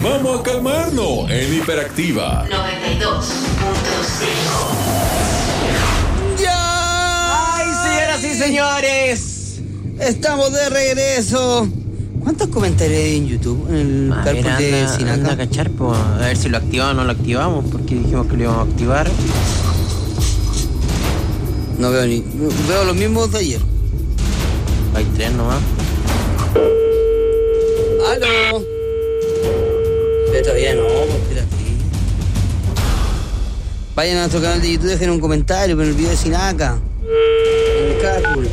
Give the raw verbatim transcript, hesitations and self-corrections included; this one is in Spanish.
Vamos a calmarnos en Hiperactiva noventa y dos punto cinco. ¡Ya! ¡Ay, señoras y señores! Estamos de regreso. ¿Cuántos comentarios hay en YouTube? En el A ver, carpet de anda, Sinaca. anda a cachar, po. A ver si lo activamos o no lo activamos, porque dijimos que lo íbamos a activar. No veo ni. Veo los mismos de ayer. Hay tres nomás. ¡Aló! Pero todavía no, pues espérate. Vayan a nuestro canal de YouTube, dejen un comentario en el video de Sinaca. En el carpool.